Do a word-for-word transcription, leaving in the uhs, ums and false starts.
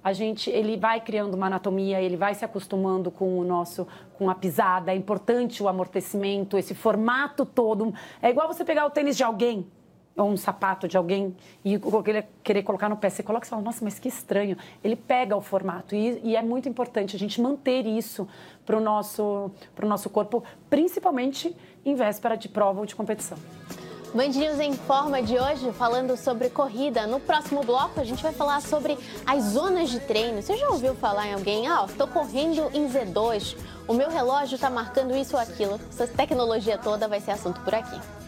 a gente, ele vai criando uma anatomia, ele vai se acostumando com o nosso, com a pisada. É importante o amortecimento, esse formato todo. É igual você pegar o tênis de alguém, ou um sapato de alguém, e querer colocar no pé. Você coloca e fala, nossa, mas que estranho. Ele pega o formato. E, e é muito importante a gente manter isso para o nosso, pro nosso corpo, principalmente em véspera de prova ou de competição. Band News em Forma de hoje, falando sobre corrida. No próximo bloco, a gente vai falar sobre as zonas de treino. Você já ouviu falar em alguém? Ah, estou correndo em Z dois, o meu relógio está marcando isso ou aquilo. Essa tecnologia toda vai ser assunto por aqui.